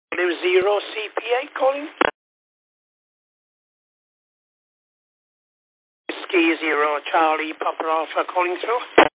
Zero CPA calling. Ski Zero Charlie Papa Alpha calling through.